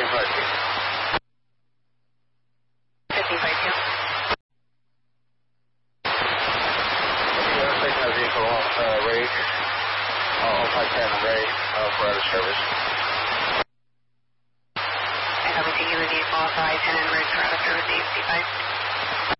1552. Taking that vehicle off Ray, off I-10 Ray for out of service. And I'll be taking the vehicle off I-10 and Ray for out of service 855.